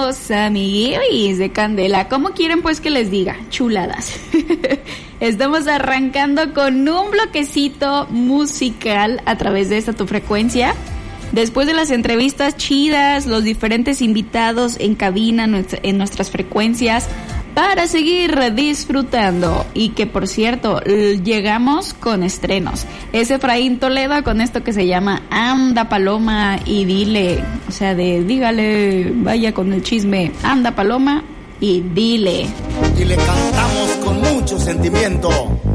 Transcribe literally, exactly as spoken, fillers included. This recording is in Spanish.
Bienvenidos, amiguis de Candela. ¿Cómo quieren pues que les diga? Chuladas. Estamos arrancando con un bloquecito musical a través de esta tu frecuencia. Después de las entrevistas chidas, los diferentes invitados en cabina, en nuestras frecuencias, para seguir disfrutando. Y que por cierto, llegamos con estrenos. Es Efraín Toledo con esto que se llama Anda Paloma y dile, o sea, de dígale, vaya con el chisme, anda Paloma y dile. Y le cantamos con mucho sentimiento.